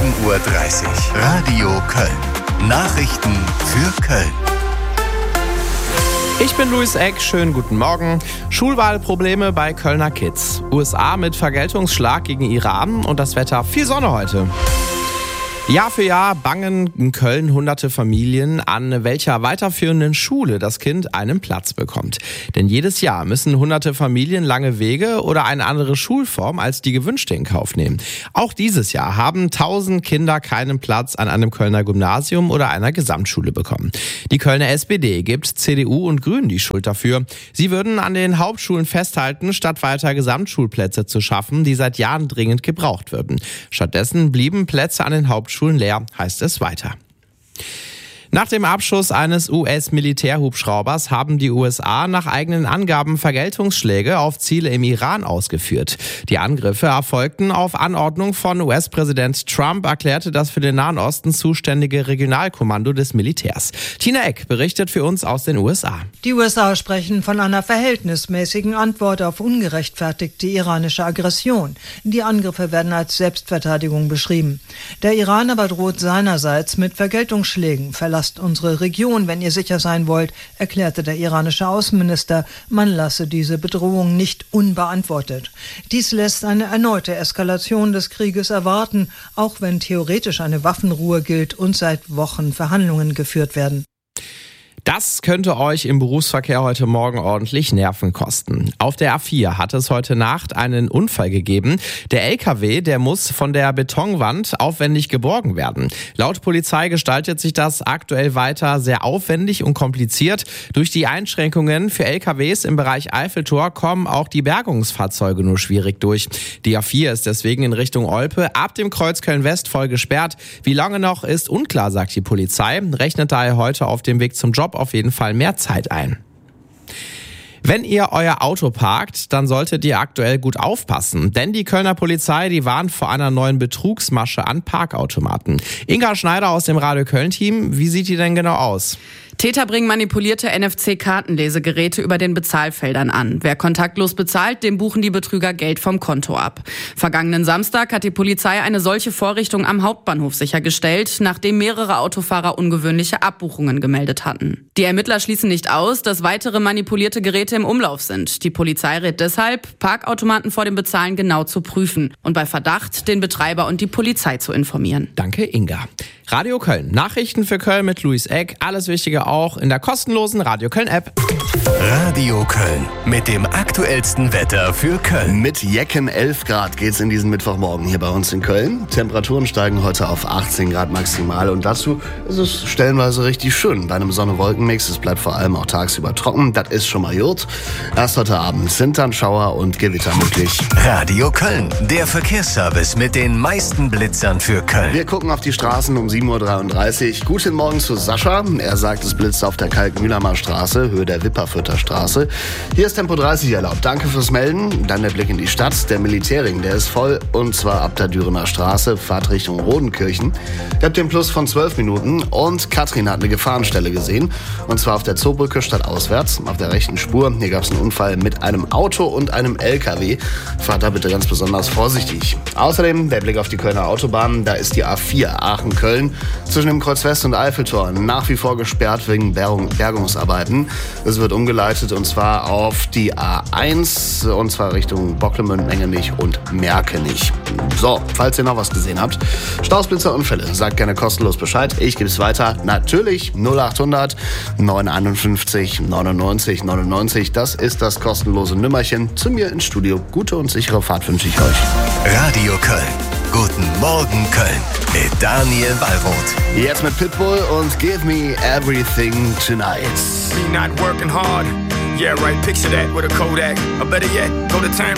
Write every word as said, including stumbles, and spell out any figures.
Uhr dreißig. Radio Köln. Nachrichten für Köln. Ich bin Luis Eck, schönen guten Morgen. Schulwahlprobleme bei Kölner Kids. U S A mit Vergeltungsschlag gegen Iran und das Wetter viel Sonne heute. Jahr für Jahr bangen in Köln hunderte Familien, an welcher weiterführenden Schule das Kind einen Platz bekommt. Denn jedes Jahr müssen hunderte Familien lange Wege oder eine andere Schulform als die gewünschte in Kauf nehmen. Auch dieses Jahr haben tausend Kinder keinen Platz an einem Kölner Gymnasium oder einer Gesamtschule bekommen. Die Kölner S P D gibt C D U und Grünen die Schuld dafür. Sie würden an den Hauptschulen festhalten, statt weiter Gesamtschulplätze zu schaffen, die seit Jahren dringend gebraucht würden. Stattdessen blieben Plätze an den Hauptschulen leer, heißt es weiter. Nach dem Abschuss eines U S-Militärhubschraubers haben die U S A nach eigenen Angaben Vergeltungsschläge auf Ziele im Iran ausgeführt. Die Angriffe erfolgten auf Anordnung von U S-Präsident Trump, erklärte das für den Nahen Osten zuständige Regionalkommando des Militärs. Tina Eck berichtet für uns aus den U S A. Die U S A sprechen von einer verhältnismäßigen Antwort auf ungerechtfertigte iranische Aggression. Die Angriffe werden als Selbstverteidigung beschrieben. Der Iran aber droht seinerseits mit Vergeltungsschlägen. Verlasst unsere Region, wenn ihr sicher sein wollt, erklärte der iranische Außenminister. Man lasse diese Bedrohung nicht unbeantwortet. Dies lässt eine erneute Eskalation des Krieges erwarten, auch wenn theoretisch eine Waffenruhe gilt und seit Wochen Verhandlungen geführt werden. Das könnte euch im Berufsverkehr heute Morgen ordentlich Nerven kosten. Auf der A vier hat es heute Nacht einen Unfall gegeben. Der L K W, der muss von der Betonwand aufwendig geborgen werden. Laut Polizei gestaltet sich das aktuell weiter sehr aufwendig und kompliziert. Durch die Einschränkungen für L K Ws im Bereich Eiffeltor kommen auch die Bergungsfahrzeuge nur schwierig durch. Die A vier ist deswegen in Richtung Olpe ab dem Kreuz Köln-West voll gesperrt. Wie lange noch, ist unklar, sagt die Polizei. Rechnet daher heute auf dem Weg zum Job auf jeden Fall mehr Zeit ein. Wenn ihr euer Auto parkt, dann solltet ihr aktuell gut aufpassen, denn die Kölner Polizei, die warnt vor einer neuen Betrugsmasche an Parkautomaten. Inga Schneider aus dem Radio Köln-Team, wie sieht die denn genau aus? Täter bringen manipulierte N F C-Kartenlesegeräte über den Bezahlfeldern an. Wer kontaktlos bezahlt, dem buchen die Betrüger Geld vom Konto ab. Vergangenen Samstag hat die Polizei eine solche Vorrichtung am Hauptbahnhof sichergestellt, nachdem mehrere Autofahrer ungewöhnliche Abbuchungen gemeldet hatten. Die Ermittler schließen nicht aus, dass weitere manipulierte Geräte im Umlauf sind. Die Polizei rät deshalb, Parkautomaten vor dem Bezahlen genau zu prüfen und bei Verdacht den Betreiber und die Polizei zu informieren. Danke, Inga. Radio Köln. Nachrichten für Köln mit Luis Eck. Alles Wichtige auch in der kostenlosen Radio Köln App. Radio Köln mit dem aktuellsten Wetter für Köln. Mit Jecken elf Grad geht's in diesen Mittwochmorgen hier bei uns in Köln. Temperaturen steigen heute auf achtzehn Grad maximal und dazu ist es stellenweise richtig schön. Bei einem Sonne-Wolken-Mix, es bleibt vor allem auch tagsüber trocken, das ist schon mal gut. Erst heute Abend sind dann Schauer und Gewitter möglich. Radio Köln, der Verkehrsservice mit den meisten Blitzern für Köln. Wir gucken auf die Straßen um sieben Uhr dreiunddreißig. Guten Morgen zu Sascha. Er sagt, es blitzt auf der Kalk-Mühlheimer Straße, Höhe der Wipperfürther Straße. Hier ist Tempo dreißig erlaubt. Danke fürs Melden. Dann der Blick in die Stadt. Der Militärring, der ist voll und zwar ab der Dürener Straße, Fahrt Richtung Rodenkirchen. Ihr habt den Plus von zwölf Minuten und Katrin hat eine Gefahrenstelle gesehen und zwar auf der Zoobrücke stadtauswärts, auf der rechten Spur. Hier gab es einen Unfall mit einem Auto und einem L K W. Fahrt da bitte ganz besonders vorsichtig. Außerdem der Blick auf die Kölner Autobahn. Da ist die A vier Aachen-Köln zwischen dem Kreuz West und Eiffeltor nach wie vor gesperrt wegen Bergung, Bergungsarbeiten. Es wird umgeleitet und zwar auf die A eins und zwar Richtung Bocklemünd, Mengenich und Merkenich. So, falls ihr noch was gesehen habt, Staus, Blitzer, Unfälle, sagt gerne kostenlos Bescheid. Ich gebe es weiter. Natürlich null achthundert neunhunderteinundfünfzig neunundneunzig neunundneunzig. Das ist das kostenlose Nümmerchen zu mir ins Studio. Gute und sichere Fahrt wünsche ich euch. Radio Köln. Guten Morgen Köln mit Daniel Wallroth. Jetzt mit Pitbull und Give Me Everything Tonight. Me not working hard. Yeah, right. Picture that with a Kodak. Or better yet, go to time